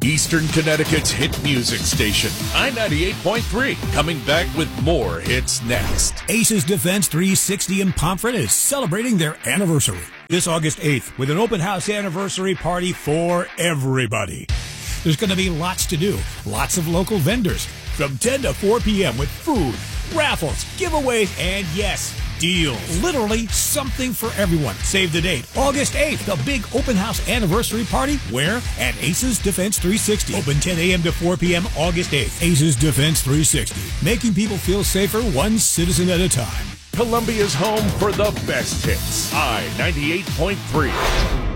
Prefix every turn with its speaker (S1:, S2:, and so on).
S1: Eastern Connecticut's hit music station, I-98.3, coming back with more hits next.
S2: Aces Defense 360 in Pomfret is celebrating their anniversary this August 8th with an open house anniversary party for everybody. There's going to be lots to do, lots of local vendors from 10 to 4 p.m. with food, raffles, giveaways, and yes, deals. Literally something for everyone. Save the date. August 8th, the big open house anniversary party. Where? At Aces Defense 360. Open 10 a.m. to 4 p.m. August 8th. Aces Defense 360. Making people feel safer one citizen at a time.
S1: Columbia's home for the best hits. I-98.3.